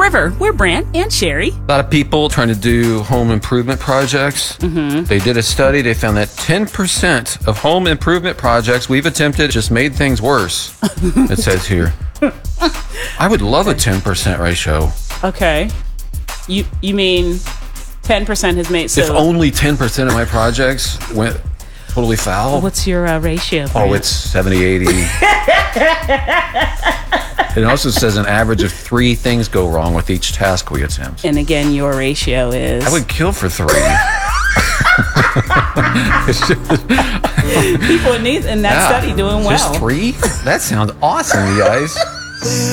River. We're Brant and Sherry. A lot of people trying to do home improvement projects. They did a study. They found that 10% of home improvement projects we've attempted just made things worse. It says here. I would love a 10% ratio. Okay. You mean 10% has made... If only 10% of my projects went totally foul. What's your ratio? Oh, it's 70, 80. It also says an average of 3 things go wrong with each task we attempt. And again, your ratio is... I would kill for 3. People in that study doing well. Just 3? That sounds awesome, you guys.